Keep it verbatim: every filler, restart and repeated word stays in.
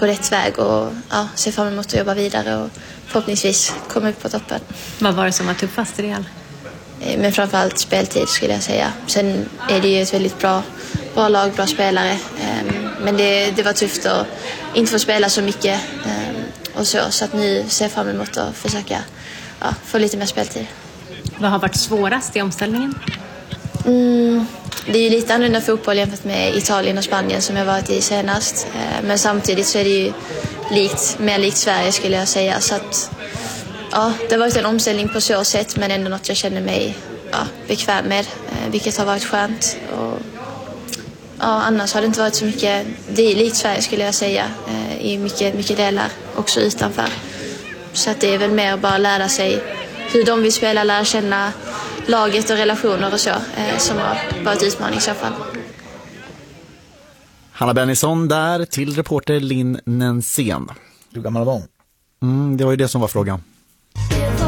på rätt väg och ja, ser fram emot att jobba vidare och förhoppningsvis komma upp på toppen. Vad var det som var tuffast i Real? Men framförallt speltid skulle jag säga. Sen är det ju ett väldigt bra, bra lag, bra spelare. Men det, det var tufft att inte få spela så mycket och så. Så att nu ser jag fram emot att försöka ja, få lite mer speltid. Vad har varit svårast i omställningen? Mm, det är ju lite annorlunda fotboll jämfört med Italien och Spanien som jag varit i senast. Men samtidigt så är det ju likt, mer likt Sverige skulle jag säga. Så att, ja, det har varit en omställning på så sätt men ändå något jag känner mig ja, bekväm med. Vilket har varit skönt. Och, ja, annars har det inte varit så mycket. Det är likt Sverige skulle jag säga. I mycket, mycket delar också utanför. Så att det är väl mer att bara lära sig hur de vill spela, lära känna laget och relationer och så eh, som har varit utmaning i så fall. Hanna Bennison där till reporter Linn Nensén. Hur gammal var hon? Mm, det var ju det som var frågan.